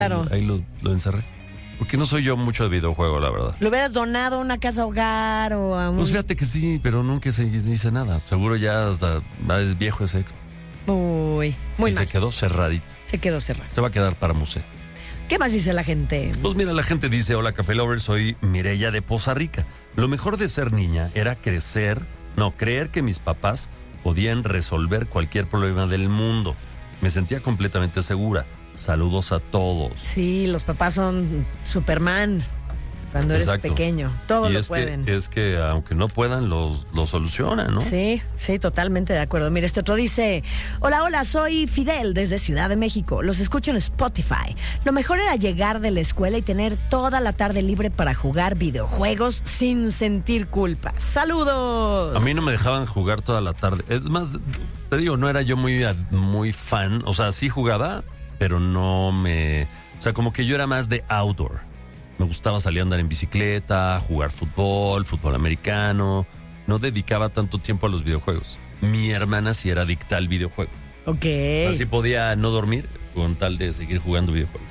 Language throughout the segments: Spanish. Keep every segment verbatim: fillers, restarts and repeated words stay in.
Claro. Ahí lo, lo encerré. Porque no soy yo mucho de videojuego, la verdad. ¿Lo hubieras donado a una casa hogar o a un...? Pues fíjate que sí, pero nunca se dice nada. Seguro ya hasta es viejo ese ex. Uy, muy y mal. se quedó cerradito. Se quedó cerrado. Se va a quedar para museo. ¿Qué más dice la gente? Pues mira, la gente dice, hola Café Lovers, soy Mireya de Poza Rica. Lo mejor de ser niña era crecer, no, creer que mis papás podían resolver cualquier problema del mundo. Me sentía completamente segura. Saludos a todos. Sí, los papás son Superman cuando eres Exacto. pequeño. Todo y lo es pueden. Que, es que aunque no puedan, los, los solucionan, ¿no? Sí, sí, totalmente de acuerdo. Mira, este otro dice, hola, hola, soy Fidel desde Ciudad de México. Los escucho en Spotify. Lo mejor era llegar de la escuela y tener toda la tarde libre para jugar videojuegos sin sentir culpa. ¡Saludos! A mí no me dejaban jugar toda la tarde. Es más, te digo, no era yo muy, muy fan. O sea, sí jugaba, pero no me... O sea, como que yo era más de outdoor. Me gustaba salir a andar en bicicleta, jugar fútbol, fútbol americano. No dedicaba tanto tiempo a los videojuegos. Mi hermana sí era adicta al videojuego. Ok. Así podía no dormir con tal de seguir jugando videojuegos.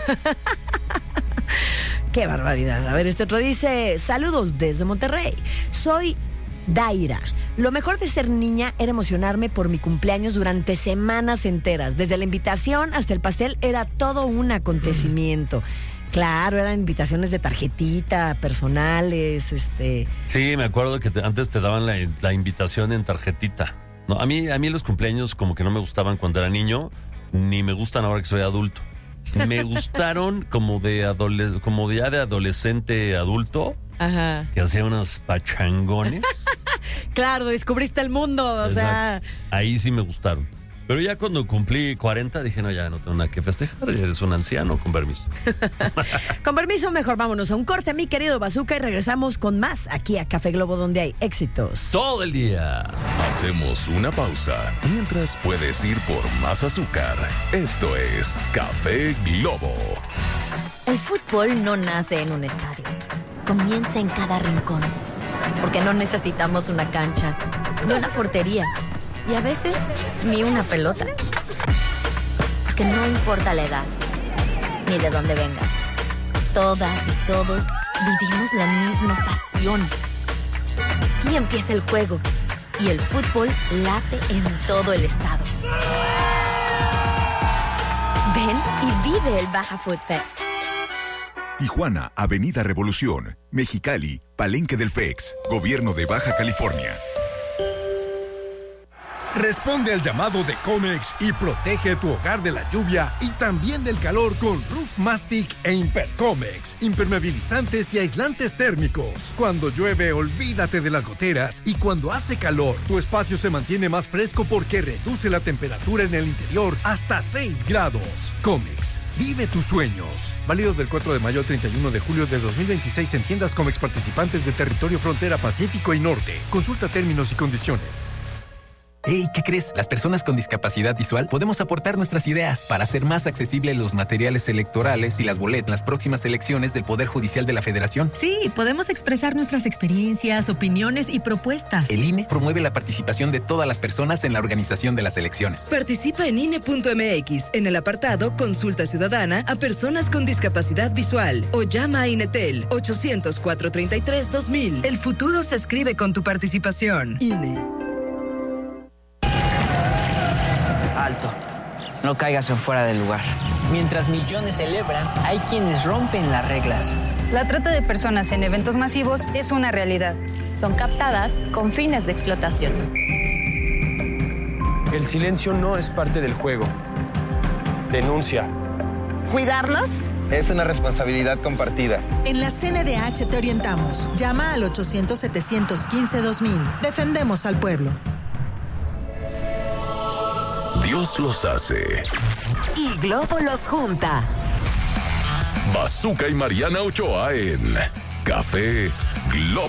Qué barbaridad. A ver, este otro dice, saludos desde Monterrey. Soy Daira. Lo mejor de ser niña era emocionarme por mi cumpleaños durante semanas enteras. Desde la invitación hasta el pastel era todo un acontecimiento. Claro, eran invitaciones de tarjetita, personales, este... Sí, me acuerdo que te, antes te daban la, la invitación en tarjetita. No, a mí, a mí los cumpleaños como que no me gustaban cuando era niño, ni me gustan ahora que soy adulto. Me gustaron como de adole, como ya de adolescente adulto, Ajá. que hacía unos pachangones. Claro, descubriste el mundo, o sea... Exacto. Ahí sí me gustaron. Pero ya cuando cumplí cuarenta dije, no, ya no tengo nada que festejar, eres un anciano, con permiso. Con permiso, mejor vámonos a un corte, mi querido Bazooka, y regresamos con más aquí a Café Globo, donde hay éxitos. Todo el día. Hacemos una pausa mientras puedes ir por más azúcar. Esto es Café Globo. El fútbol no nace en un estadio. Comienza en cada rincón. Porque no necesitamos una cancha, ni una portería. Y a veces, ni una pelota. Porque no importa la edad, ni de dónde vengas. Todas y todos vivimos la misma pasión. Aquí empieza el juego. Y el fútbol late en todo el estado. Ven y vive el Baja Food Fest. Tijuana, Avenida Revolución. Mexicali, Palenque del F E X. Gobierno de Baja California. Responde al llamado de Comex y protege tu hogar de la lluvia y también del calor con Roof Mastic e Impercomex. Impermeabilizantes y aislantes térmicos. Cuando llueve, olvídate de las goteras, y cuando hace calor, tu espacio se mantiene más fresco porque reduce la temperatura en el interior hasta seis grados. Comex, vive tus sueños. Válido del cuatro de mayo al treinta y uno de julio de dos mil veintiséis en tiendas Comex participantes del territorio frontera Pacífico y Norte. Consulta términos y condiciones. Hey, ¿qué crees? Las personas con discapacidad visual podemos aportar nuestras ideas para hacer más accesibles los materiales electorales y las boletas en las próximas elecciones del Poder Judicial de la Federación. Sí, podemos expresar nuestras experiencias, opiniones y propuestas. El I N E promueve la participación de todas las personas en la organización de las elecciones. Participa en I N E punto M X en el apartado Consulta Ciudadana a personas con discapacidad visual o llama a INETEL ochocientos, cuatrocientos treinta y tres, dos mil. El futuro se escribe con tu participación. I N E. Alto, no caigas en fuera del lugar. Mientras millones celebran, hay quienes rompen las reglas. La trata de personas en eventos masivos es una realidad. Son captadas con fines de explotación. El silencio no es parte del juego. Denuncia. ¿Cuidarnos? Es una responsabilidad compartida. En la C N D H te orientamos. Llama al ochocientos, setecientos quince, dos mil. Defendemos al pueblo. Dios los hace. Y Globo los junta. Bazooka y Mariana Ochoa en Café Globo.